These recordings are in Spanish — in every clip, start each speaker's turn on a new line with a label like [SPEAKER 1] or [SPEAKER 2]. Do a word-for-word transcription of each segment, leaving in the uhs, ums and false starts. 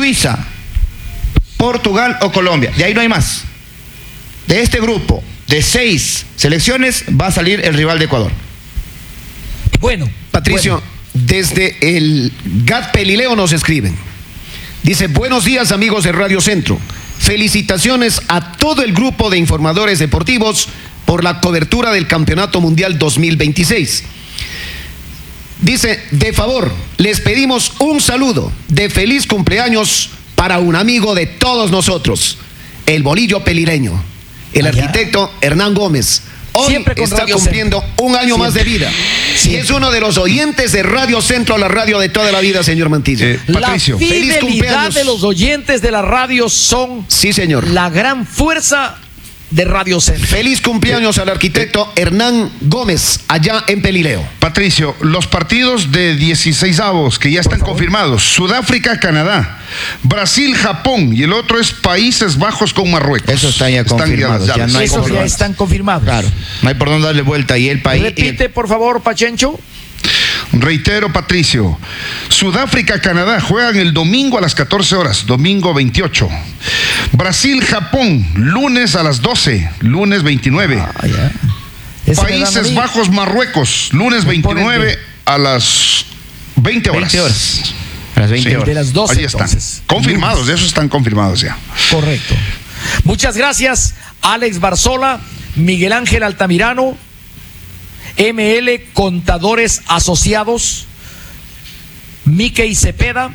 [SPEAKER 1] Suiza, Portugal o Colombia. De ahí no hay más. De este grupo de seis selecciones va a salir el rival de Ecuador.
[SPEAKER 2] Bueno,
[SPEAKER 3] Patricio,
[SPEAKER 2] bueno.
[SPEAKER 3] desde el G A T Pelileo nos escriben. Dice, buenos días amigos de Radio Centro. Felicitaciones a todo el grupo de informadores deportivos por la cobertura del Campeonato Mundial dos mil veintiséis. Dice, de favor, les pedimos un saludo de feliz cumpleaños para un amigo de todos nosotros, el bolillo pelileño, el
[SPEAKER 2] Allá.
[SPEAKER 3] arquitecto Hernán Gómez. Hoy
[SPEAKER 2] Siempre con
[SPEAKER 3] está
[SPEAKER 2] Radio
[SPEAKER 3] cumpliendo
[SPEAKER 2] Centro.
[SPEAKER 3] un año
[SPEAKER 2] Siempre.
[SPEAKER 3] más de vida. Y es uno de los oyentes de Radio Centro, la radio de toda la vida, señor Mantilla.
[SPEAKER 4] Eh, Patricio.
[SPEAKER 2] La
[SPEAKER 3] Feliz
[SPEAKER 2] fidelidad
[SPEAKER 3] cumpleaños.
[SPEAKER 2] de los oyentes de la radio son
[SPEAKER 3] Sí, señor.
[SPEAKER 2] la gran fuerza de Radio Centro.
[SPEAKER 3] Feliz cumpleaños al arquitecto Hernán Gómez, allá en Pelileo.
[SPEAKER 4] Patricio, los partidos de dieciseisavos que ya están confirmados: Sudáfrica, Canadá, Brasil, Japón, y el otro es Países Bajos con Marruecos.
[SPEAKER 1] Eso está ya
[SPEAKER 4] Están
[SPEAKER 1] confirmado,
[SPEAKER 4] las
[SPEAKER 1] ya
[SPEAKER 4] llaves.
[SPEAKER 1] no hay
[SPEAKER 2] Esos ya
[SPEAKER 1] confirmados.
[SPEAKER 2] están confirmados.
[SPEAKER 1] Claro, no hay por dónde darle vuelta. Y el país.
[SPEAKER 2] Repite, por favor, Pachencho.
[SPEAKER 4] Reitero, Patricio, Sudáfrica, Canadá juegan el domingo a las catorce horas, domingo veintiocho. Brasil, Japón, lunes a las doce, lunes veintinueve.
[SPEAKER 2] Ah, ya. Ese me dan a
[SPEAKER 4] Países
[SPEAKER 2] mí.
[SPEAKER 4] Bajos, Marruecos, lunes veintinueve a las veinte horas.
[SPEAKER 1] veinte horas. A las veinte
[SPEAKER 4] Sí.
[SPEAKER 1] horas.
[SPEAKER 2] De las doce,
[SPEAKER 4] Ahí están.
[SPEAKER 2] entonces.
[SPEAKER 4] Confirmados, de esos están confirmados ya.
[SPEAKER 2] Correcto. Muchas gracias, Alex Barzola, Miguel Ángel Altamirano, M L Contadores Asociados, Mickey Cepeda,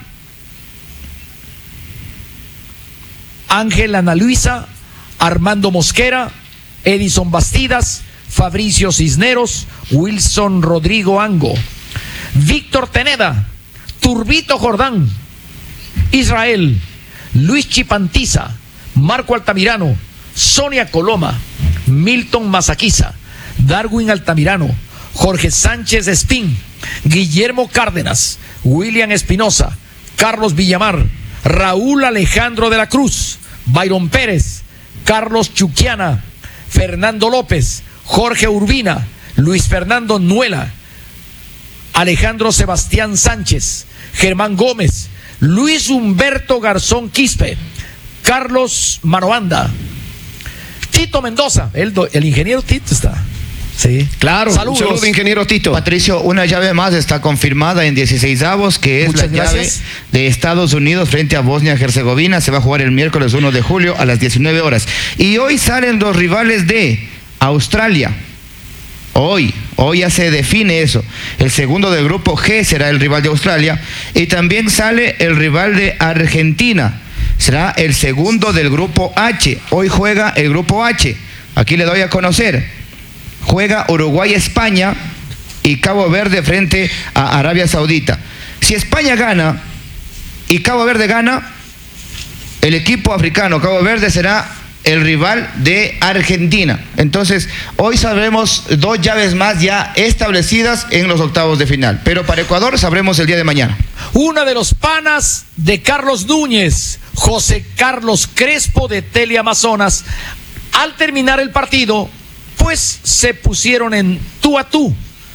[SPEAKER 2] Ángel Ana Luisa, Armando Mosquera, Edison Bastidas, Fabricio Cisneros, Wilson Rodrigo Ango, Víctor Teneda, Turbito Jordán, Israel, Luis Chipantiza, Marco Altamirano, Sonia Coloma, Milton Mazaquiza, Darwin Altamirano, Jorge Sánchez Espín, Guillermo Cárdenas, William Espinosa, Carlos Villamar, Raúl Alejandro de la Cruz, Byron Pérez, Carlos Chuquiana, Fernando López, Jorge Urbina, Luis Fernando Nuela, Alejandro Sebastián Sánchez, Germán Gómez, Luis Humberto Garzón Quispe, Carlos Manoanda, Tito Mendoza, el, do- el ingeniero Tito está. Sí.
[SPEAKER 3] Claro,
[SPEAKER 2] Saludos.
[SPEAKER 3] un saludo, ingeniero Tito.
[SPEAKER 1] Patricio, una llave más está confirmada en dieciseisavos, que es
[SPEAKER 2] Muchas
[SPEAKER 1] la llave
[SPEAKER 2] gracias.
[SPEAKER 1] de Estados Unidos frente a Bosnia-Herzegovina. Se va a jugar el miércoles uno de julio a las diecinueve horas. Y hoy salen los rivales de Australia. Hoy, hoy ya se define eso. El segundo del grupo G será el rival de Australia. Y también sale el rival de Argentina. Será el segundo del grupo H. Hoy juega el grupo H. Aquí le doy a conocer. Juega Uruguay-España y Cabo Verde frente a Arabia Saudita. Si España gana y Cabo Verde gana, el equipo africano Cabo Verde será el rival de Argentina. Entonces, hoy sabremos dos llaves más ya establecidas en los octavos de final. Pero para Ecuador sabremos el día de mañana.
[SPEAKER 2] Una de los panas de Carlos Núñez, José Carlos Crespo de Teleamazonas, al terminar el partido, pues se pusieron en tú a tú,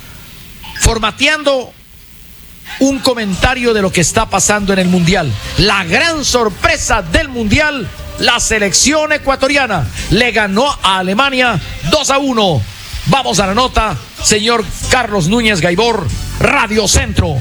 [SPEAKER 2] formateando un comentario de lo que está pasando en el Mundial. La gran sorpresa del Mundial, la selección ecuatoriana le ganó a Alemania dos a uno. Vamos a la nota, señor Carlos Núñez Gaibor, Radio Centro.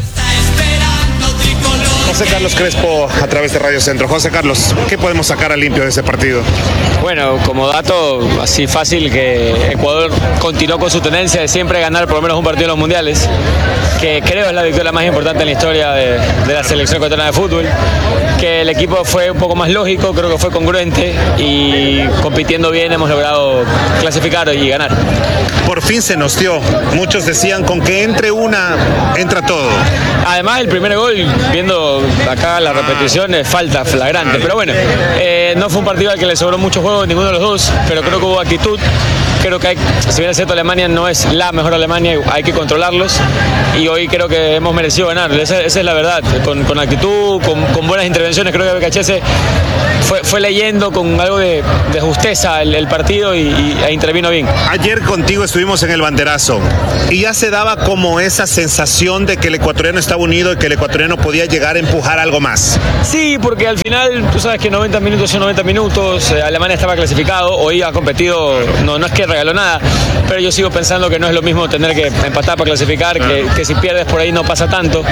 [SPEAKER 5] José Carlos Crespo a través de Radio Centro. José Carlos, ¿qué podemos sacar a limpio de ese partido?
[SPEAKER 6] Bueno, como dato así fácil, que Ecuador continuó con su tendencia de siempre ganar por lo menos un partido en los mundiales, que creo es la victoria más importante en la historia de, de la selección ecuatoriana de fútbol, que el equipo fue un poco más lógico, creo que fue congruente y compitiendo bien hemos logrado clasificar y ganar.
[SPEAKER 5] Por fin se nos dio. Muchos decían con que entre una, entra todo.
[SPEAKER 6] Además el primer gol, viendo acá la repetición, es falta flagrante, pero bueno, eh, no fue un partido al que le sobró mucho juego ninguno de los dos, pero creo que hubo actitud, creo que hay, si bien es cierto Alemania no es la mejor Alemania, hay que controlarlos y hoy creo que hemos merecido ganar, esa, esa es la verdad, con, con actitud, con, con buenas intervenciones. Creo que Becachese fue, fue leyendo con algo de, de justeza el, el partido y, y e intervino bien.
[SPEAKER 5] Ayer contigo estuvimos en el banderazo y ya se daba como esa sensación de que el ecuatoriano estaba unido y que el ecuatoriano podía llegar a empujar algo más.
[SPEAKER 6] Sí, porque al final tú sabes que noventa minutos son noventa minutos, eh, Alemania estaba clasificado, hoy ha competido, no, no es que regaló nada, pero yo sigo pensando que no es lo mismo tener que empatar para clasificar, que, que si pierdes por ahí no pasa tanto.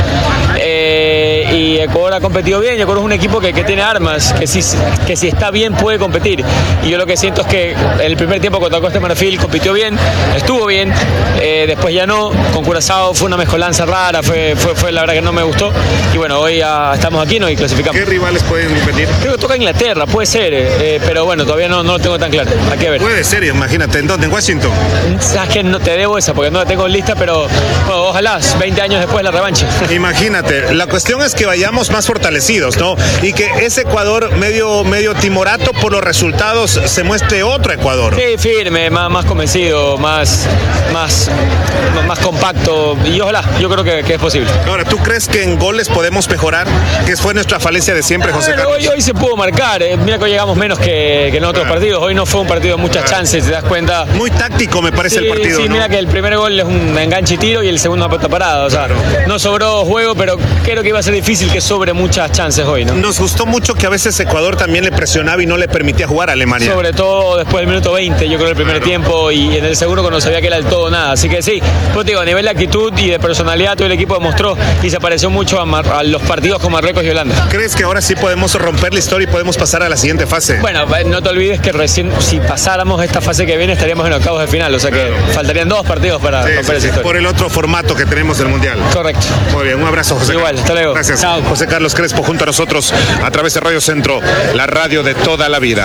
[SPEAKER 6] Eh, y Ecuador ha competido bien, Ecuador es un equipo que, que tiene armas, que si, que si está bien puede competir. Y yo lo que siento es que el primer tiempo contra Costa de Marfil compitió bien, estuvo bien, eh, después ya no, con Curazao fue una mezcolanza rara, fue, fue, fue la verdad que no me gustó. Y bueno, hoy ya estamos aquí, ¿no? Y clasificamos.
[SPEAKER 5] ¿Qué rivales pueden competir?
[SPEAKER 6] Creo que toca Inglaterra, puede ser, eh, pero bueno, todavía no, no lo tengo tan claro, hay que ver.
[SPEAKER 5] Puede ser, imagínate, ¿en dónde? ¿En Washington?
[SPEAKER 6] Sabes que no te debo esa porque no la tengo lista, pero bueno, ojalá veinte años después la revancha.
[SPEAKER 5] Imagínate, la cuestión es que vayamos más fortalecidos, ¿no? Y que ese Ecuador medio, medio timorato por los resultados se muestre otro Ecuador.
[SPEAKER 6] Sí, firme, más, más convencido, más, más, más compacto y ojalá, yo creo que, que es posible.
[SPEAKER 5] Ahora, ¿tú crees que en goles podemos mejorar? Que fue nuestra falencia de siempre, José
[SPEAKER 6] bueno,
[SPEAKER 5] Carlos.
[SPEAKER 6] Hoy, hoy se pudo marcar, eh. Mira que hoy llegamos menos que, que en otros
[SPEAKER 5] Claro.
[SPEAKER 6] partidos, hoy no fue un partido de muchas
[SPEAKER 5] Claro.
[SPEAKER 6] chances, te das cuenta.
[SPEAKER 5] Muy táctico me parece
[SPEAKER 6] Sí,
[SPEAKER 5] el partido,
[SPEAKER 6] sí,
[SPEAKER 5] ¿no?
[SPEAKER 6] mira que el primer gol es un enganche y tiro y el segundo una pelota parada, o sea,
[SPEAKER 5] Claro.
[SPEAKER 6] no sobró juego, pero creo que iba a ser difícil que sobre muchas chances hoy, ¿no?
[SPEAKER 5] Nos gustó mucho que a veces Ecuador también le presionaba y no le permitía jugar a Alemania.
[SPEAKER 6] Sobre todo después del minuto veinte, yo creo el primer tiempo y en el segundo cuando sabía que era el todo nada. Así que sí, pues digo, a nivel de actitud y de personalidad todo el equipo demostró y se pareció mucho a, Mar- a los partidos con Marruecos y Holanda.
[SPEAKER 5] ¿Crees que ahora sí podemos romper la historia y podemos pasar a la siguiente fase?
[SPEAKER 6] Bueno, no te olvides que recién si pasáramos esta fase que viene estaríamos en octavos de final, o sea que faltarían dos partidos para
[SPEAKER 5] Sí,
[SPEAKER 6] romper
[SPEAKER 5] sí,
[SPEAKER 6] esa
[SPEAKER 5] sí,
[SPEAKER 6] historia.
[SPEAKER 5] por el otro formato que tenemos del Mundial.
[SPEAKER 6] Correcto.
[SPEAKER 5] Muy bien, un abrazo, José
[SPEAKER 6] Igual,
[SPEAKER 5] Carlos.
[SPEAKER 6] hasta luego.
[SPEAKER 5] Gracias.
[SPEAKER 6] Chao.
[SPEAKER 5] José Carlos Crespo junto a nosotros a través de Radio Centro, la radio de toda la vida.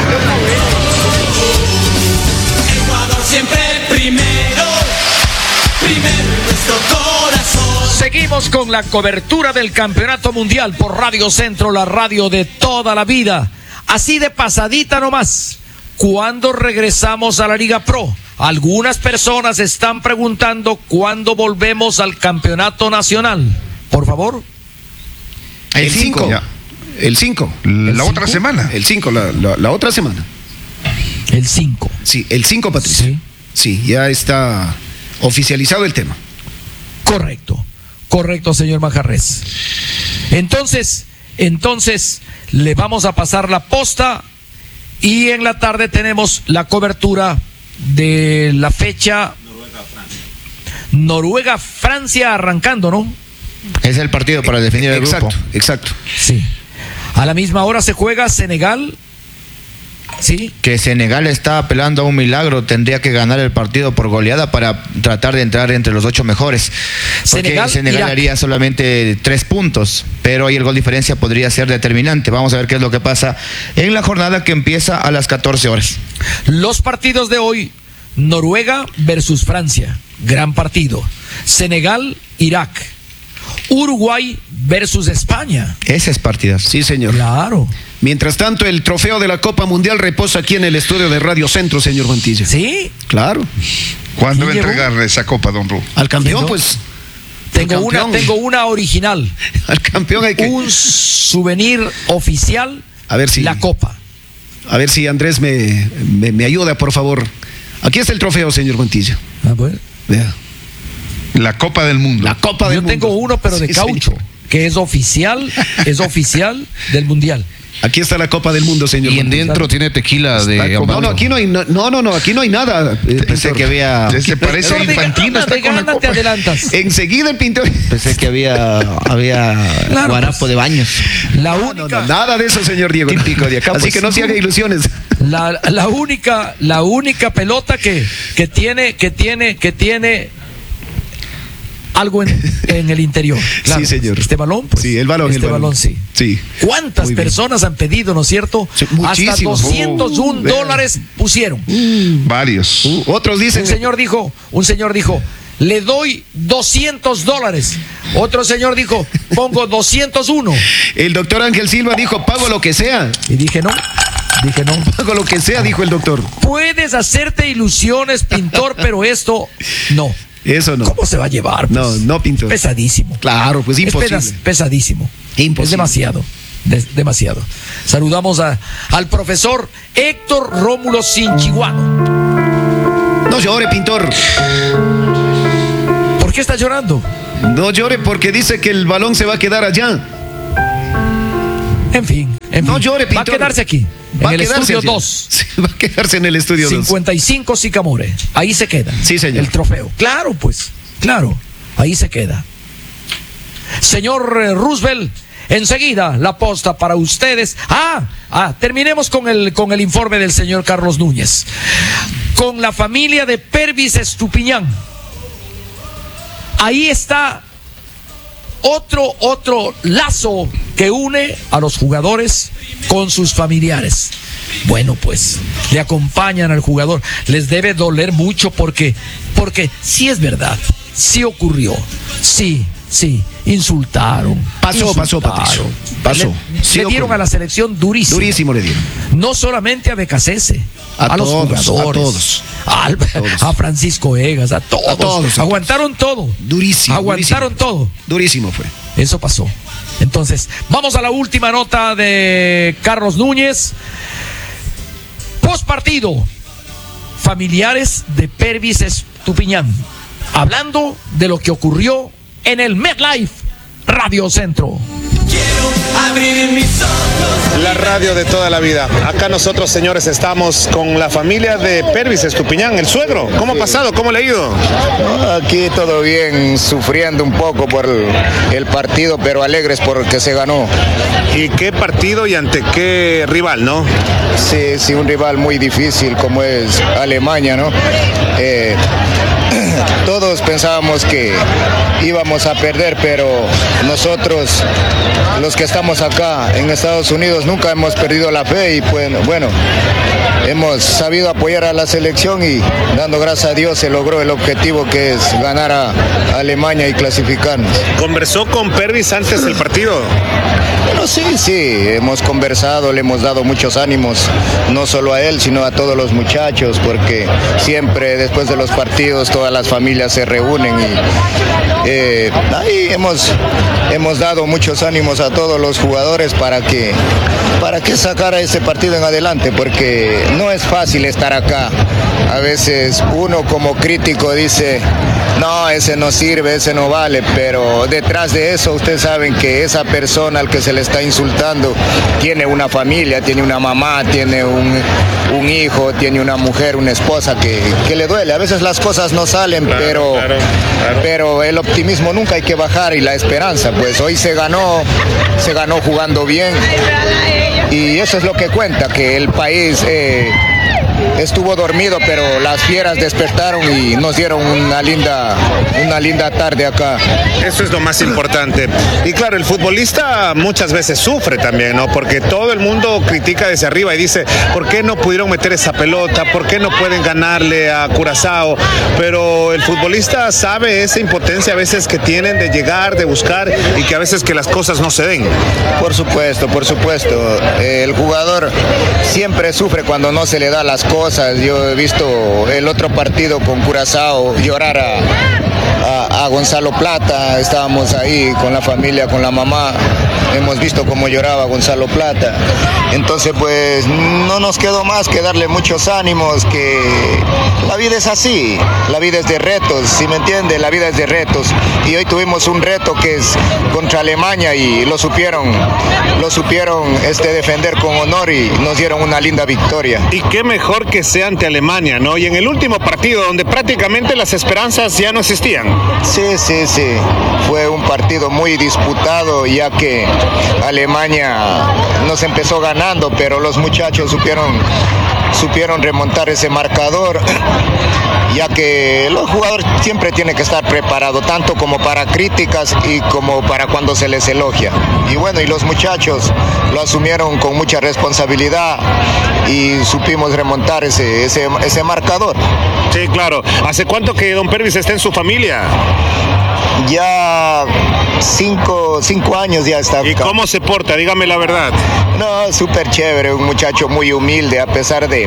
[SPEAKER 7] Ecuador siempre primero, primero en nuestro corazón.
[SPEAKER 2] Seguimos con la cobertura del Campeonato Mundial por Radio Centro, la radio de toda la vida. Así de pasadita nomás. ¿Cuándo regresamos a la Liga Pro? Algunas personas están preguntando cuándo volvemos al Campeonato Nacional. Por favor.
[SPEAKER 3] El cinco.
[SPEAKER 4] Ya.
[SPEAKER 3] El cinco.
[SPEAKER 4] La otra semana.
[SPEAKER 3] El cinco, la, la, la otra semana.
[SPEAKER 2] El cinco.
[SPEAKER 3] Sí, el cinco, Patricio.
[SPEAKER 2] Sí.
[SPEAKER 3] Sí, ya está oficializado el tema.
[SPEAKER 2] Correcto. Correcto, señor Majarres. Entonces, entonces, le vamos a pasar la posta y en la tarde tenemos la cobertura de la fecha Noruega-Francia arrancando, ¿no?
[SPEAKER 1] Es el partido para definir el
[SPEAKER 3] Exacto,
[SPEAKER 1] grupo.
[SPEAKER 3] exacto.
[SPEAKER 2] Sí. A la misma hora se juega Senegal. Sí.
[SPEAKER 1] Que Senegal está apelando a un milagro, tendría que ganar el partido por goleada para tratar de entrar entre los ocho mejores. Porque
[SPEAKER 2] Senegal,
[SPEAKER 1] Senegal
[SPEAKER 2] Irak.
[SPEAKER 1] haría solamente tres puntos, pero ahí el gol diferencia podría ser determinante. Vamos a ver qué es lo que pasa en la jornada que empieza a las catorce horas.
[SPEAKER 2] Los partidos de hoy: Noruega versus Francia, gran partido. Senegal, Irak. Uruguay versus España.
[SPEAKER 1] Ese es partidazo.
[SPEAKER 3] Sí, señor.
[SPEAKER 2] Claro.
[SPEAKER 3] Mientras tanto, el trofeo de la Copa Mundial reposa aquí en el estudio de Radio Centro, señor Mantilla.
[SPEAKER 2] ¿Sí?
[SPEAKER 3] Claro.
[SPEAKER 4] ¿Cuándo va a
[SPEAKER 2] ¿Quién llevó?
[SPEAKER 4] entregar esa copa, don Ru?
[SPEAKER 3] Al campeón,
[SPEAKER 2] ¿Quién no?
[SPEAKER 3] pues.
[SPEAKER 2] Tengo
[SPEAKER 3] al
[SPEAKER 2] una,
[SPEAKER 3] campeón.
[SPEAKER 2] tengo una original.
[SPEAKER 3] Al campeón hay que.
[SPEAKER 2] Un souvenir oficial.
[SPEAKER 3] A ver si-
[SPEAKER 2] La copa.
[SPEAKER 3] A ver si Andrés me, me, me ayuda, por favor. Aquí está el trofeo, señor Mantilla.
[SPEAKER 2] Ah, bueno.
[SPEAKER 3] Vea.
[SPEAKER 4] La Copa del Mundo.
[SPEAKER 3] La Copa del
[SPEAKER 2] Yo
[SPEAKER 3] Mundo.
[SPEAKER 2] tengo uno, pero de
[SPEAKER 3] Sí,
[SPEAKER 2] caucho,
[SPEAKER 3] señor.
[SPEAKER 2] que es oficial, es oficial del Mundial.
[SPEAKER 3] Aquí está la Copa del Mundo, señor.
[SPEAKER 8] Y en
[SPEAKER 3] Mantilla.
[SPEAKER 8] dentro tiene tequila de
[SPEAKER 3] No, no,
[SPEAKER 8] Amado.
[SPEAKER 3] aquí no hay, no, no, no, no, aquí no hay nada. eh,
[SPEAKER 1] Pensé
[SPEAKER 3] pintor.
[SPEAKER 1] que había,
[SPEAKER 4] Se parece a
[SPEAKER 2] No, de
[SPEAKER 4] Infantino,
[SPEAKER 2] gana,
[SPEAKER 4] está
[SPEAKER 2] de
[SPEAKER 4] con la
[SPEAKER 2] gana te
[SPEAKER 4] copa.
[SPEAKER 2] adelantas.
[SPEAKER 3] Enseguida el pintor.
[SPEAKER 1] pensé que había, había
[SPEAKER 2] Claro,
[SPEAKER 1] guarapo
[SPEAKER 2] pues.
[SPEAKER 1] de baños.
[SPEAKER 2] La
[SPEAKER 3] No,
[SPEAKER 2] única,
[SPEAKER 3] no, nada de eso, señor Diego.
[SPEAKER 1] Típico de acá,
[SPEAKER 3] Así
[SPEAKER 1] pues.
[SPEAKER 3] que no se haga ilusiones.
[SPEAKER 2] la, la única, la única pelota que, que tiene, que tiene, que tiene algo en, en el interior. Claro,
[SPEAKER 3] Sí, señor.
[SPEAKER 2] Este balón, pues.
[SPEAKER 3] Sí, el balón,
[SPEAKER 2] Este
[SPEAKER 3] el balón.
[SPEAKER 2] balón, sí.
[SPEAKER 3] Sí.
[SPEAKER 2] ¿Cuántas
[SPEAKER 3] Muy bien.
[SPEAKER 2] personas han pedido, no es cierto?
[SPEAKER 3] Sí,
[SPEAKER 2] Hasta
[SPEAKER 3] muchísimos.
[SPEAKER 2] doscientos uno
[SPEAKER 3] Uh,
[SPEAKER 2] dólares pusieron.
[SPEAKER 4] Varios.
[SPEAKER 3] Uh, otros dicen.
[SPEAKER 2] Un señor dijo, un señor dijo, le doy doscientos dólares. Otro señor dijo, pongo doscientos uno.
[SPEAKER 3] El doctor Ángel Silva dijo, pago lo que sea.
[SPEAKER 2] Y dije, no, Dije, no.
[SPEAKER 3] Pago lo que sea, dijo el doctor.
[SPEAKER 2] Puedes hacerte ilusiones, pintor, pero esto no.
[SPEAKER 3] Eso no.
[SPEAKER 2] ¿Cómo se va a llevar? Pues?
[SPEAKER 3] No, no, pintor.
[SPEAKER 2] Pesadísimo.
[SPEAKER 3] Claro, pues imposible.
[SPEAKER 2] Es pesadísimo.
[SPEAKER 3] Imposible.
[SPEAKER 2] Es demasiado. De, demasiado. Saludamos a, al profesor Héctor Rómulo Sinchiguano.
[SPEAKER 3] No llore, pintor.
[SPEAKER 2] ¿Por qué está llorando?
[SPEAKER 3] No llore porque dice que el balón se va a quedar allá.
[SPEAKER 2] En fin, en
[SPEAKER 3] No
[SPEAKER 2] fin.
[SPEAKER 3] llore, pintor.
[SPEAKER 2] Va a quedarse aquí.
[SPEAKER 3] Va
[SPEAKER 2] en
[SPEAKER 3] a
[SPEAKER 2] el
[SPEAKER 3] quedarse
[SPEAKER 2] estudio
[SPEAKER 3] allá.
[SPEAKER 2] dos.
[SPEAKER 3] Sí, va a quedarse en el estudio dos.
[SPEAKER 2] cincuenta y cinco Sicamore. Ahí se queda.
[SPEAKER 3] Sí, señor.
[SPEAKER 2] El trofeo. Claro, pues. Claro. Ahí se queda. Señor eh, Roosevelt, enseguida la posta para ustedes. Ah, ah, terminemos con el, con el informe del señor Carlos Núñez. Con la familia de Pervis Estupiñán. Ahí está otro, otro lazo que une a los jugadores con sus familiares. Bueno, pues le acompañan al jugador. Les debe doler mucho porque, porque sí es verdad, sí ocurrió, sí, sí, insultaron.
[SPEAKER 3] Pasó, pasó,
[SPEAKER 2] insultaron.
[SPEAKER 3] Patricio. Pasó.
[SPEAKER 2] Le,
[SPEAKER 3] Sí
[SPEAKER 2] le dieron
[SPEAKER 3] ocurrió.
[SPEAKER 2] a la selección durísimo.
[SPEAKER 3] Durísimo le dieron.
[SPEAKER 2] No solamente a Becasese,
[SPEAKER 3] A
[SPEAKER 2] a, los
[SPEAKER 3] todos,
[SPEAKER 2] jugadores,
[SPEAKER 3] a todos.
[SPEAKER 2] al-
[SPEAKER 3] todos.
[SPEAKER 2] a Francisco Egas, a todos.
[SPEAKER 3] A todos, a
[SPEAKER 2] Aguantaron todo.
[SPEAKER 3] Durísimo.
[SPEAKER 2] Aguantaron
[SPEAKER 3] durísimo.
[SPEAKER 2] todo.
[SPEAKER 3] Durísimo fue.
[SPEAKER 2] Eso pasó. Entonces, vamos a la última nota de Carlos Núñez. Post partido, familiares de Pervis Estupiñán, hablando de lo que ocurrió en el MetLife Radio Centro.
[SPEAKER 7] Quiero abrir mis ojos.
[SPEAKER 5] La radio de toda la vida. Acá nosotros, señores, estamos con la familia de Pervis Estupiñán, el suegro. ¿Cómo ha pasado? ¿Cómo le ha ido?
[SPEAKER 8] Aquí todo bien, sufriendo un poco por el, el partido, pero alegres porque se ganó.
[SPEAKER 5] ¿Y qué partido y ante qué rival, no?
[SPEAKER 8] Sí, sí, un rival muy difícil como es Alemania, ¿no? Eh, todos pensábamos que íbamos a perder, pero nosotros, los que estamos acá en Estados Unidos, nunca hemos perdido la fe y pues, bueno, hemos sabido apoyar a la selección y dando gracias a Dios se logró el objetivo que es ganar a Alemania y clasificarnos.
[SPEAKER 5] ¿Conversó con Pervis antes del partido?
[SPEAKER 8] Bueno, sí, sí, hemos conversado, le hemos dado muchos ánimos, no solo a él, sino a todos los muchachos, porque siempre después de los partidos todas las familias se reúnen y eh, ahí hemos, hemos dado muchos ánimos a todos los jugadores para que, para que sacara ese partido en adelante, porque no es fácil estar acá. A veces uno como crítico dice, no, ese no sirve, ese no vale, pero detrás de eso ustedes saben que esa persona al que se le está insultando tiene una familia, tiene una mamá, tiene un, un hijo, tiene una mujer, una esposa que, que le duele. A veces las cosas no salen,
[SPEAKER 5] Claro,
[SPEAKER 8] pero,
[SPEAKER 5] claro, claro.
[SPEAKER 8] pero el optimismo nunca hay que bajar y la esperanza, pues hoy se ganó, se ganó jugando bien y eso es lo que cuenta, que el país... Eh, estuvo dormido, pero las fieras despertaron y nos dieron una linda, una linda tarde acá.
[SPEAKER 5] Eso es lo más importante. Y claro, el futbolista muchas veces sufre también, ¿no? Porque todo el mundo critica desde arriba y dice, ¿por qué no pudieron meter esa pelota? ¿Por qué no pueden ganarle a Curazao? Pero el futbolista sabe esa impotencia a veces que tienen de llegar, de buscar y que a veces que las cosas no se den.
[SPEAKER 8] Por supuesto, por supuesto. Eh, el jugador siempre sufre cuando no se le da las cosas. Yo he visto el otro partido con Curazao llorar a, a, a Gonzalo Plata. Estábamos ahí con la familia, con la mamá. Hemos visto cómo lloraba Gonzalo Plata. Entonces, pues, no nos quedó más que darle muchos ánimos, que la vida es así. La vida es de retos, ¿sí me entiende? La vida es de retos. Y hoy tuvimos un reto que es contra Alemania y lo supieron, lo supieron este, defender con honor y nos dieron una linda victoria.
[SPEAKER 5] Y qué mejor que sea ante Alemania, ¿no? Y en el último partido, donde prácticamente las esperanzas ya no existían.
[SPEAKER 8] Sí, sí, sí. Fue un partido muy disputado, ya que Alemania nos empezó ganando, pero los muchachos supieron, supieron remontar ese marcador, ya que los jugadores siempre tienen que estar preparados, tanto como para críticas y como para cuando se les elogia. Y bueno, y los muchachos lo asumieron con mucha responsabilidad y supimos remontar ese, ese, ese marcador.
[SPEAKER 5] Sí, claro. ¿Hace cuánto que don Pervis está en su familia?
[SPEAKER 8] Ya cinco, cinco años ya está.
[SPEAKER 5] ¿Y cómo se porta? Dígame la verdad.
[SPEAKER 8] No, súper chévere, un muchacho muy humilde a pesar de...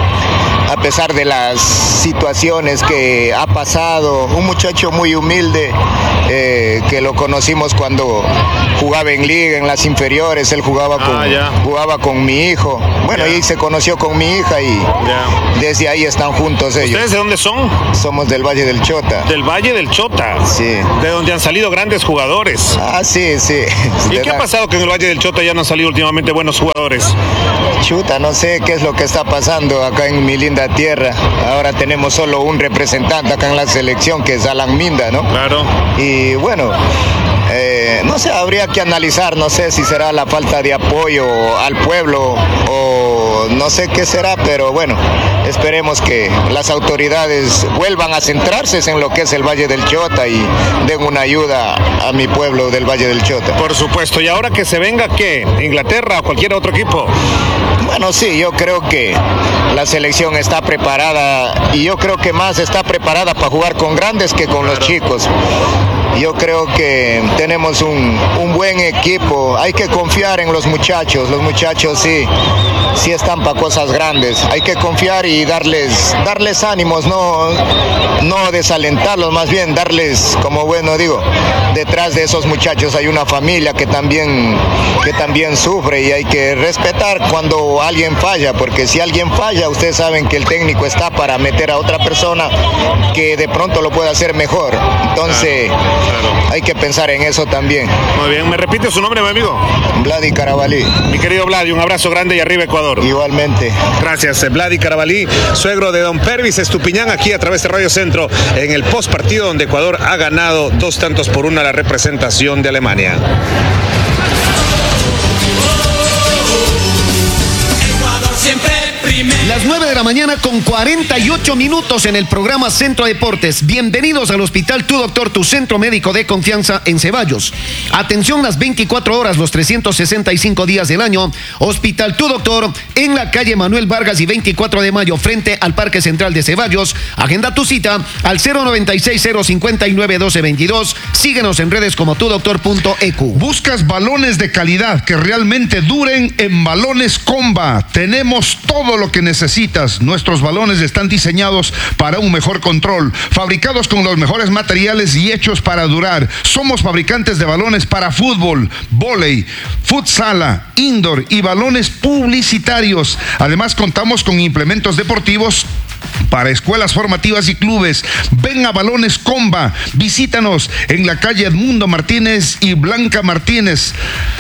[SPEAKER 8] a pesar de las situaciones que ha pasado, un muchacho muy humilde, eh, que lo conocimos cuando jugaba en liga, en las inferiores, él jugaba con,
[SPEAKER 5] ah,
[SPEAKER 8] jugaba con mi hijo, bueno,
[SPEAKER 5] ya.
[SPEAKER 8] y se conoció con mi hija y
[SPEAKER 5] ya.
[SPEAKER 8] desde ahí están juntos ellos.
[SPEAKER 5] ¿Ustedes de dónde son?
[SPEAKER 8] Somos del Valle del Chota.
[SPEAKER 5] Del Valle del Chota.
[SPEAKER 8] Sí.
[SPEAKER 5] De donde han salido grandes jugadores.
[SPEAKER 8] Ah, sí, sí.
[SPEAKER 5] ¿Y
[SPEAKER 8] de
[SPEAKER 5] qué
[SPEAKER 8] la...
[SPEAKER 5] ha pasado que en el Valle del Chota ya no han salido últimamente buenos jugadores?
[SPEAKER 8] Chuta, no sé qué es lo que está pasando acá en mi linda tierra. Ahora tenemos solo un representante acá en la selección, que es Alan Minda, ¿no?
[SPEAKER 5] Claro.
[SPEAKER 8] Y bueno, eh, no sé, habría que analizar, no sé si será la falta de apoyo al pueblo o no sé qué será, pero bueno, esperemos que las autoridades vuelvan a centrarse en lo que es el Valle del Chota y den una ayuda a mi pueblo del Valle del Chota.
[SPEAKER 5] Por supuesto. ¿Y ahora que se venga qué? ¿Inglaterra o cualquier otro equipo?
[SPEAKER 8] Bueno, sí, yo creo que la selección está preparada y yo creo que más está preparada para jugar con grandes que con los chicos. Yo creo que tenemos un, un buen equipo, hay que confiar en los muchachos, los muchachos sí, sí están para cosas grandes, hay que confiar y darles, darles ánimos, no, no desalentarlos, más bien darles, como bueno digo, detrás de esos muchachos hay una familia que también, que también sufre y hay que respetar cuando alguien falla, porque si alguien falla, ustedes saben que el técnico está para meter a otra persona que de pronto lo pueda hacer mejor, entonces...
[SPEAKER 5] Claro. Claro.
[SPEAKER 8] Hay que pensar en eso también.
[SPEAKER 5] Muy bien, ¿me repite su nombre, mi amigo?
[SPEAKER 8] Vladi Carabalí.
[SPEAKER 5] Mi querido Vladi, un abrazo grande y arriba Ecuador.
[SPEAKER 8] Igualmente.
[SPEAKER 5] Gracias, Vladi Carabalí, suegro de don Pervis Estupiñán, aquí a través de Radio Centro, en el post partido donde Ecuador ha ganado dos tantos por una la representación de Alemania.
[SPEAKER 7] Ecuador siempre primero.
[SPEAKER 3] Las nueve de la mañana con cuarenta y ocho minutos en el programa Centro Deportes. Bienvenidos al Hospital Tu Doctor, tu centro médico de confianza en Ceballos. Atención las veinticuatro horas, los trescientos sesenta y cinco días del año. Hospital Tu Doctor en la calle Manuel Vargas y veinticuatro de mayo frente al Parque Central de Ceballos. Agenda tu cita al cero noventa y seis, cero cincuenta y nueve, doce veintidós. Síguenos en redes como tudoctor punto e cu.
[SPEAKER 4] ¿Buscas balones de calidad que realmente duren? En Balones Comba tenemos todo lo que necesitas. Nuestros balones están diseñados para un mejor control, fabricados con los mejores materiales y hechos para durar. Somos fabricantes de balones para fútbol, vóley, futsala, indoor y balones publicitarios. Además, contamos con implementos deportivos para escuelas formativas y clubes. Ven a Balones Comba, visítanos en la calle Edmundo Martínez y Blanca Martínez,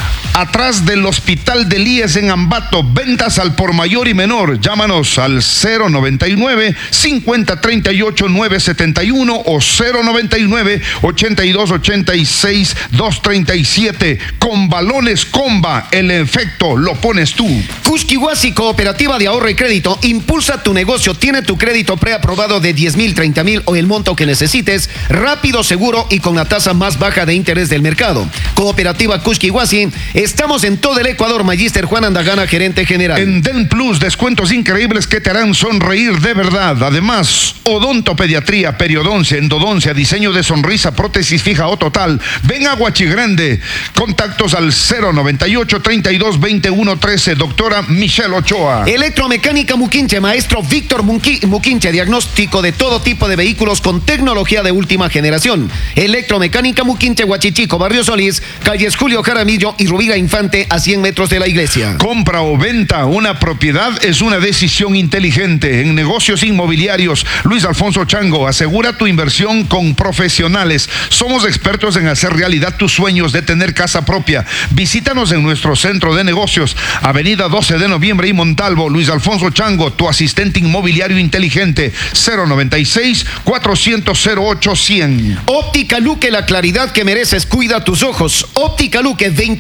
[SPEAKER 4] atrás del Hospital del I E S en Ambato. Ventas al por mayor y menor. Llámanos al cero noventa y nueve, cincuenta, treinta y ocho, nueve setenta y uno o cero noventa y nueve, ochenta y dos, ochenta y seis, doscientos treinta y siete. Con Balones Comba, el efecto lo pones tú.
[SPEAKER 3] Cusquihuasi Cooperativa de Ahorro y Crédito impulsa tu negocio. Tiene tu crédito preaprobado de diez mil, treinta mil o el monto que necesites, rápido, seguro y con la tasa más baja de interés del mercado. Cooperativa Cusquihuasi. Estamos en todo el Ecuador. Magíster Juan Andagana, gerente general.
[SPEAKER 4] En Den Plus, descuentos increíbles que te harán sonreír de verdad. Además, odontopediatría, periodoncia, endodoncia, diseño de sonrisa, prótesis fija o total. Ven a Guachigrande. Contactos al cero noventa y ocho, treinta y dos, veintiuno, trece. Doctora Michelle Ochoa.
[SPEAKER 3] Electromecánica Muquinche, maestro Víctor Muquinche, diagnóstico de todo tipo de vehículos con tecnología de última generación. Electromecánica Muquinche, Huachichico, Barrio Solís, calles Julio Jaramillo y Rubira Infante, a cien metros de la iglesia.
[SPEAKER 4] Compra o venta una propiedad es una decisión inteligente. En negocios inmobiliarios, Luis Alfonso Chango, asegura tu inversión con profesionales. Somos expertos en hacer realidad tus sueños de tener casa propia. Visítanos en nuestro centro de negocios, Avenida doce de noviembre y Montalvo. Luis Alfonso Chango, tu asistente inmobiliario inteligente. Cero noventa y seis, cuatrocientos, cero ocho, cien.
[SPEAKER 3] Óptica Luque, la claridad que mereces, cuida tus ojos. Óptica Luque, veinticinco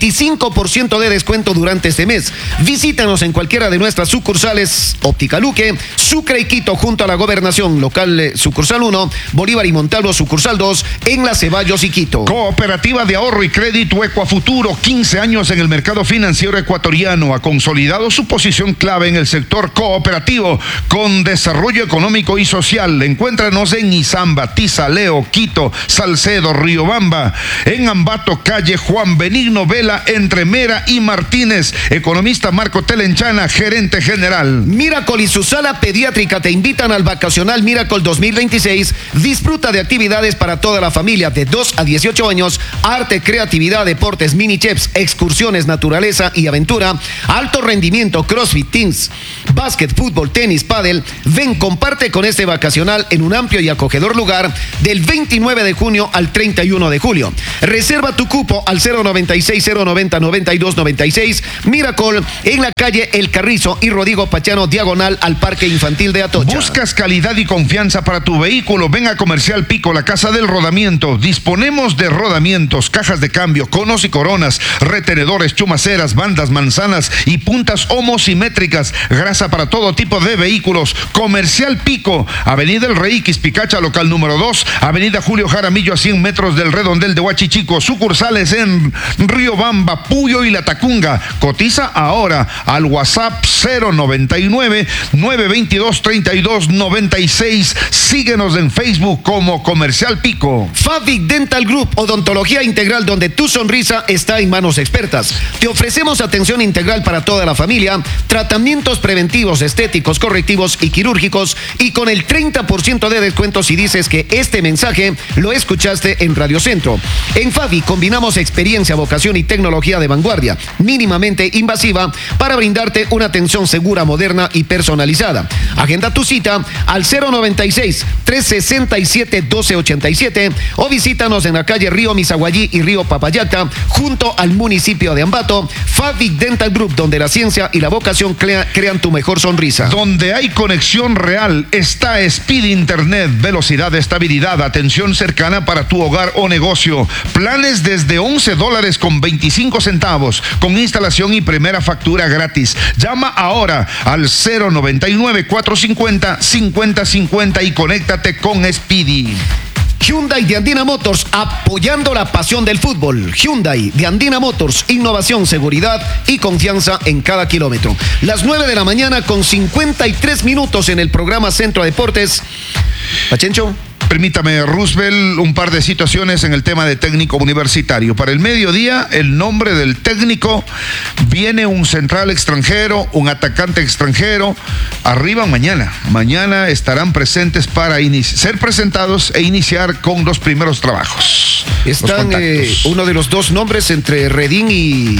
[SPEAKER 3] cinco por ciento de descuento durante este mes. Visítanos en cualquiera de nuestras sucursales Óptica Luque, Sucre y Quito junto a la Gobernación, local eh, sucursal uno, Bolívar y Montalvo sucursal dos, en Las Ceballos y Quito.
[SPEAKER 4] Cooperativa de Ahorro y Crédito Ecuafuturo, quince años en el mercado financiero ecuatoriano, ha consolidado su posición clave en el sector cooperativo con desarrollo económico y social. Encuéntranos en Izamba, Tizaleo, Quito, Salcedo, Riobamba, en Ambato, calle Juan Benigno Vela, entre Mera y Martínez. Economista Marco Telenchana, gerente general.
[SPEAKER 3] Miracle y su sala pediátrica te invitan al vacacional Miracle dos mil veintiséis. Disfruta de actividades para toda la familia de dos a dieciocho años, arte, creatividad, deportes, mini chefs, excursiones, naturaleza y aventura, alto rendimiento, crossfit, teams, básquet, fútbol, tenis, pádel. Ven, comparte con este vacacional en un amplio y acogedor lugar del veintinueve de junio al treinta y uno de julio. Reserva tu cupo al cero noventa y seis, cero noventa, noventa y dos noventa y seis. Miracle en la calle El Carrizo y Rodrigo Pachano, diagonal al Parque Infantil de Atocha.
[SPEAKER 4] ¿Buscas calidad y confianza para tu vehículo? Ven a Comercial Pico, la casa del rodamiento. Disponemos de rodamientos, cajas de cambio, conos y coronas, retenedores, chumaceras, bandas, manzanas y puntas homosimétricas, grasa para todo tipo de vehículos. Comercial Pico, Avenida El Rey, Quispicacha, local número dos, Avenida Julio Jaramillo, a cien metros del redondel de Huachichico, sucursales en Riobamba, Puyo y La Tacunga. Cotiza ahora al WhatsApp cero noventa y nueve, nueve veintidós, treinta y dos noventa y seis. Síguenos en Facebook como Comercial Pico.
[SPEAKER 3] Favic Dental Group, odontología integral donde tu sonrisa está en manos expertas. Te ofrecemos atención integral para toda la familia, tratamientos preventivos, estéticos, correctivos y quirúrgicos, y con el treinta por ciento de descuento si dices que este mensaje lo escuchaste en Radio Centro. En Favic combinamos experiencia, vocación y tecnología de vanguardia, mínimamente invasiva, para brindarte una atención segura, moderna y personalizada. Agenda tu cita al cero noventa y seis, trescientos sesenta y siete, doce ochenta y siete o visítanos en la calle Río Misaguallí y Río Papayacta, junto al municipio de Ambato. Favic Dental Group, donde la ciencia y la vocación crea, crean tu mejor sonrisa.
[SPEAKER 4] Donde hay conexión real está Speed Internet, velocidad, estabilidad, atención cercana para tu hogar o negocio. Planes desde once dólares con veinticinco centavos, con instalación y primera factura gratis. Llama ahora al cero noventa y nueve, cuatrocientos cincuenta, cincuenta cincuenta y conéctate con Speedy.
[SPEAKER 3] Hyundai de Andina Motors, apoyando la pasión del fútbol. Hyundai de Andina Motors, innovación, seguridad y confianza en cada kilómetro. Las nueve de la mañana con cincuenta y tres minutos en el programa Centro Deportes. Pachencho.
[SPEAKER 4] Permítame, Roosevelt, un par de situaciones en el tema de técnico universitario. Para el mediodía, el nombre del técnico, viene un central extranjero, un atacante extranjero, arriba mañana. Mañana estarán presentes para ser presentados e iniciar con los primeros trabajos.
[SPEAKER 3] ¿Están eh, uno de los dos nombres entre Redín y,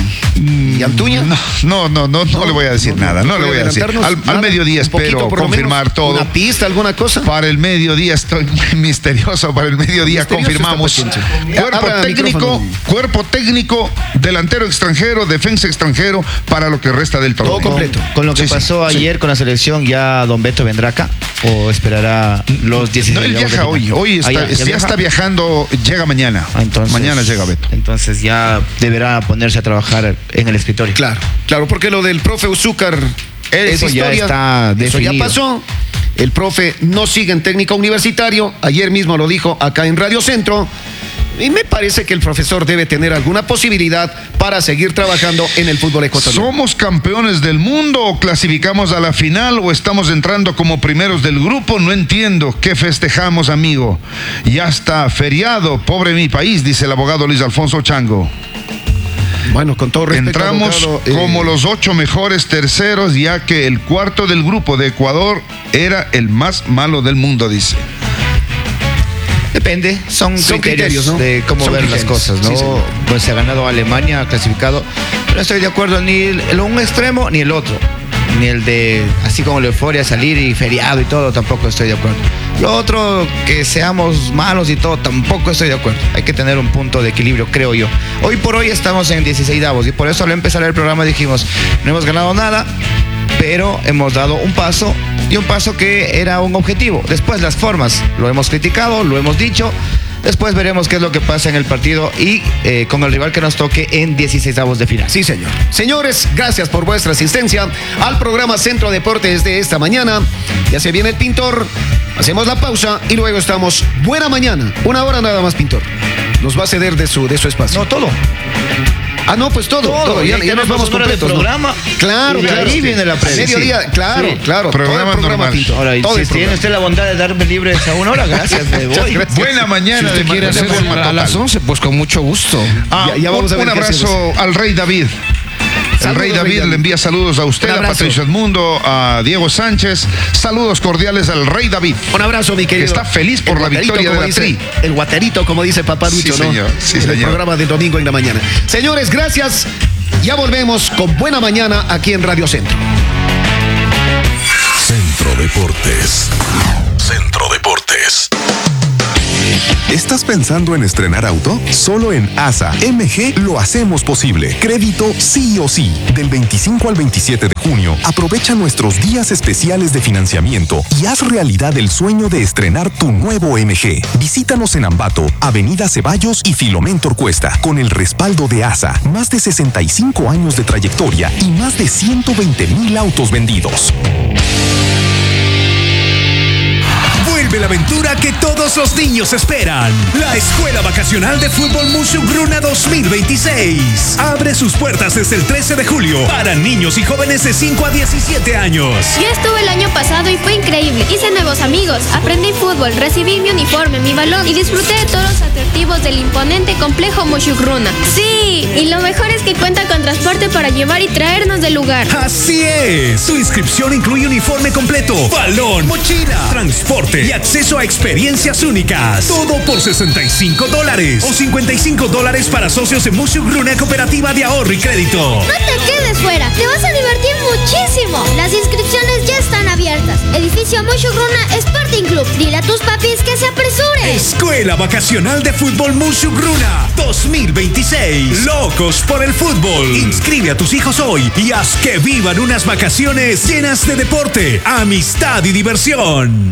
[SPEAKER 3] y Antuña?
[SPEAKER 4] No, no, no, no, no, no le voy a decir no, nada, no, no le voy a decir. Al, al mediodía espero confirmar todo.
[SPEAKER 3] ¿Una pista, alguna cosa?
[SPEAKER 4] Para el mediodía estoy muy misterioso, para el mediodía misterioso confirmamos. Cuerpo técnico, cuerpo técnico, delantero extranjero, defensa extranjero, para lo que resta del torneo.
[SPEAKER 3] Todo completo.
[SPEAKER 1] Con, con lo que sí, pasó sí, ayer sí. con la selección, ¿ya don Beto vendrá acá o esperará los dieciséis?
[SPEAKER 4] No, él viaja hoy, hoy está, ah, ya, ya, ya está viajando, llega mañana.
[SPEAKER 1] Ah, entonces,
[SPEAKER 4] mañana llega Beto.
[SPEAKER 1] Entonces ya deberá ponerse a trabajar en el escritorio.
[SPEAKER 3] Claro, claro, porque lo del profe Uzúcar,
[SPEAKER 1] eso ya está definido.
[SPEAKER 3] Eso ya pasó. El profe no sigue en técnico universitario, ayer mismo lo dijo acá en Radio Centro, y me parece que el profesor debe tener alguna posibilidad para seguir trabajando en el fútbol ecuatoriano.
[SPEAKER 4] ¿Somos campeones del mundo o clasificamos a la final o estamos entrando como primeros del grupo? No entiendo. ¿Qué festejamos, amigo? Ya está feriado, pobre mi país, dice el abogado Luis Alfonso Chango.
[SPEAKER 3] Bueno, con todo respeto,
[SPEAKER 4] entramos abogado, eh... como los ocho mejores terceros, ya que el cuarto del grupo de Ecuador era el más malo del mundo, dice.
[SPEAKER 1] Depende, son, son criterios, criterios ¿no? de cómo son ver criterios. Las cosas, ¿no? Sí, pues se ha ganado Alemania, ha clasificado. No estoy de acuerdo ni el un extremo ni el otro. Ni el de, así como la euforia, salir y feriado y todo, tampoco estoy de acuerdo. Lo otro, que seamos malos y todo, tampoco estoy de acuerdo. Hay que tener un punto de equilibrio, creo yo. Hoy por hoy estamos en dieciséis avos y por eso al empezar el programa dijimos, no hemos ganado nada, pero hemos dado un paso y un paso que era un objetivo. Después las formas, lo hemos criticado, lo hemos dicho, Después veremos qué es lo que pasa en el partido y eh, con el rival que nos toque en dieciseisavos de final.
[SPEAKER 3] Sí, señor. Señores, gracias por vuestra asistencia al programa Centro Deportes de esta mañana. Ya se viene el Pintor, hacemos la pausa y luego estamos. Buena mañana, una hora nada más, Pintor. Nos va a ceder de su, de su espacio.
[SPEAKER 1] No, todo.
[SPEAKER 3] Ah, no, pues todo, todo.
[SPEAKER 1] todo.
[SPEAKER 3] Ya, ya nos vamos completos, ¿no?
[SPEAKER 1] programa.
[SPEAKER 3] Claro,
[SPEAKER 1] y
[SPEAKER 3] claro.
[SPEAKER 1] ahí viene la previa.
[SPEAKER 3] Mediodía,
[SPEAKER 1] sí.
[SPEAKER 3] claro,
[SPEAKER 1] sí.
[SPEAKER 3] claro.
[SPEAKER 4] Programa
[SPEAKER 3] todo el programa,
[SPEAKER 4] normal.
[SPEAKER 3] Pinto.
[SPEAKER 1] Ahora, y
[SPEAKER 3] todo
[SPEAKER 1] si
[SPEAKER 3] el
[SPEAKER 1] tiene
[SPEAKER 3] programa.
[SPEAKER 1] usted la bondad de darme libres a una hora, gracias, me voy.
[SPEAKER 3] Gracias.
[SPEAKER 4] Buena mañana.
[SPEAKER 9] Si usted
[SPEAKER 4] de
[SPEAKER 9] quiere
[SPEAKER 4] de
[SPEAKER 9] hacerlo
[SPEAKER 4] forma
[SPEAKER 9] a
[SPEAKER 4] total.
[SPEAKER 9] las once, pues con mucho gusto.
[SPEAKER 4] Ah,
[SPEAKER 3] Ya- ya vamos
[SPEAKER 4] un,
[SPEAKER 3] a ver
[SPEAKER 4] un
[SPEAKER 3] qué
[SPEAKER 4] abrazo al Rey David. El
[SPEAKER 3] Saludos,
[SPEAKER 4] Rey
[SPEAKER 3] Rey
[SPEAKER 4] David
[SPEAKER 3] David.
[SPEAKER 4] le envía saludos a usted,
[SPEAKER 3] Un
[SPEAKER 4] a
[SPEAKER 3] abrazo.
[SPEAKER 4] Patricio Edmundo, a Diego Sánchez. Saludos cordiales al Rey David.
[SPEAKER 3] Un abrazo, mi querido.
[SPEAKER 4] Que está feliz por
[SPEAKER 3] El
[SPEAKER 4] la
[SPEAKER 3] guaterito,
[SPEAKER 4] victoria de
[SPEAKER 3] como
[SPEAKER 4] la
[SPEAKER 3] dice-
[SPEAKER 4] Tri.
[SPEAKER 3] El guaterito, como dice Papá
[SPEAKER 4] Sí,
[SPEAKER 3] Lucho, ¿no?
[SPEAKER 4] señor, sí,
[SPEAKER 3] en el
[SPEAKER 4] señor.
[SPEAKER 3] programa de domingo en la mañana. Señores, gracias. Ya volvemos con Buena Mañana aquí en Radio Centro.
[SPEAKER 10] Centro Deportes. Centro Deportes. ¿Estás pensando en estrenar auto? Solo en A S A M G lo hacemos posible. Crédito sí o sí. Del veinticinco al veintisiete de junio, aprovecha nuestros días especiales de financiamiento y haz realidad el sueño de estrenar tu nuevo M G. Visítanos en Ambato, Avenida Ceballos y Filomén Torcuesta, con el respaldo de A S A, más de sesenta y cinco años de trayectoria y más de ciento veinte mil autos vendidos.
[SPEAKER 11] Vuelve la aventura que todos los niños esperan. La Escuela Vacacional de Fútbol Musugruna dos mil veintiséis. Abre sus puertas desde el trece de julio para niños y jóvenes de cinco a diecisiete años.
[SPEAKER 12] Yo estuve el año pasado y fue increíble. Hice nuevos amigos, aprendí fútbol, recibí mi uniforme, mi balón y disfruté de todos los atractivos del imponente complejo Musugruna. Sí, y lo mejor es que cuenta con transporte para llevar y traernos del lugar.
[SPEAKER 11] Así es. Su inscripción incluye uniforme completo, balón, mochila, transporte y acceso a experiencias únicas. Todo por sesenta y cinco dólares o cincuenta y cinco dólares para socios de Musugruna Cooperativa de Ahorro y Crédito.
[SPEAKER 12] No te quedes fuera, te vas a divertir muchísimo. Las inscripciones ya están abiertas. Edificio Musugruna Sporting Club. Dile a tus papis que se apresuren.
[SPEAKER 11] Escuela Vacacional de Fútbol Musugruna dos mil veintiséis. Locos por el fútbol. Inscribe a tus hijos hoy y haz que vivan unas vacaciones llenas de deporte, amistad y diversión.